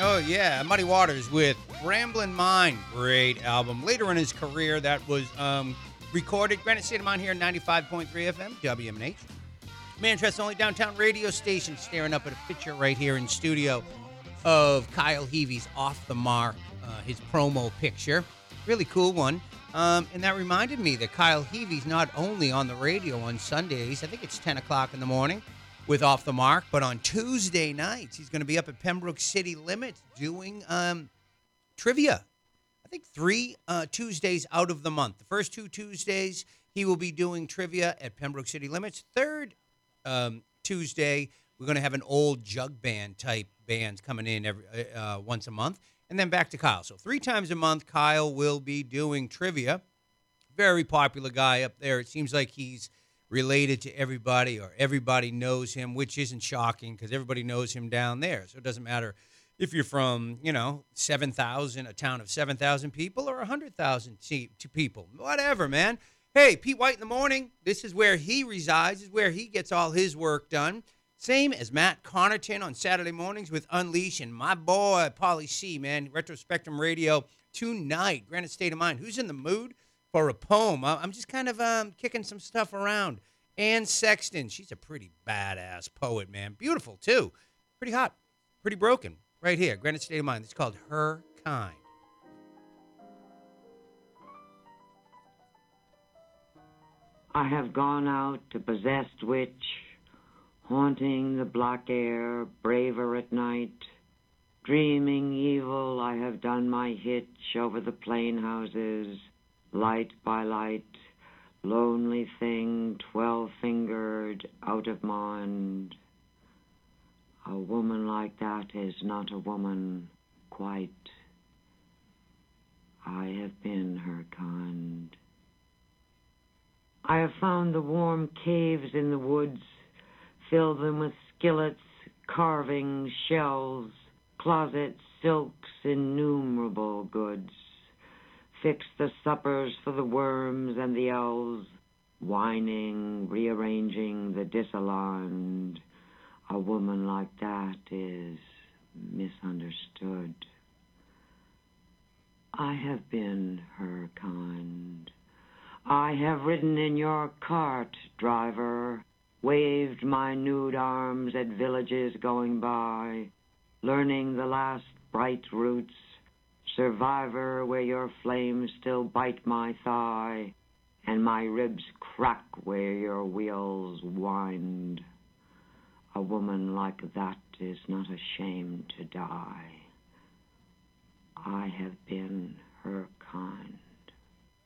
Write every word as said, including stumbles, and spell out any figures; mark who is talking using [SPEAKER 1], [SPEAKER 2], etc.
[SPEAKER 1] Oh, yeah. Muddy Waters with Ramblin' Mind. Great album. Later in his career, that was um, recorded. Granite State of Mind here, ninety-five point three F M, W M N H. Manchester's only downtown radio station, staring up at a picture right here in studio of Kyle Heavey's Off the Mark, uh, his promo picture. Really cool one. Um, and that reminded me that Kyle Heavey's not only on the radio on Sundays, I think it's ten o'clock in the morning with Off the Mark, but on Tuesday nights, he's going to be up at Pembroke City Limits doing um, trivia. I think three uh, Tuesdays out of the month. The first two Tuesdays, he will be doing trivia at Pembroke City Limits. Third um, Tuesday, we're going to have an old jug band type bands coming in every uh, once a month, and then back to Kyle. So three times a month, Kyle will be doing trivia. Very popular guy up there. It seems like he's related to everybody, or everybody knows him, which isn't shocking because everybody knows him down there. So it doesn't matter if you're from, you know, seven thousand, a town of seven thousand people, or one hundred thousand people. Whatever, man. Hey, Pete White in the morning. This is where he resides. This is where he gets all his work done. Same as Matt Connerton on Saturday mornings with Unleash, and my boy, Paulie C, man. Retrospectrum Radio tonight. Granite State of Mind. Who's in the mood for a poem? I'm just kind of um, kicking some stuff around. Ann Sexton. She's a pretty badass poet, man. Beautiful, too. Pretty hot. Pretty broken. Right here. Granite State of Mind. It's called Her Kind.
[SPEAKER 2] I have gone out a possessed witch, haunting the black air, braver at night. Dreaming evil, I have done my hitch over the plain houses, light by light, lonely thing, twelve-fingered, out of mind. A woman like that is not a woman, quite. I have been her kind. I have found the warm caves in the woods, fill them with skillets, carvings, shells, closets, silks, innumerable goods. Fix the suppers for the worms and the elves, whining, rearranging the disalarmed. A woman like that is misunderstood. I have been her kind. I have ridden in your cart, driver, waved my nude arms at villages going by, learning the last bright roots, survivor where your flames still bite my thigh, and my ribs crack where your wheels wind. A woman like that is not ashamed to die. I have been